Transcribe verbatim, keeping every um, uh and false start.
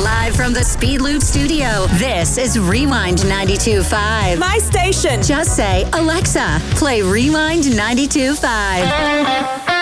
Live from the Speed Loop studio, this is Rewind ninety-two point five. My station. Just say, Alexa, play Rewind ninety-two point five.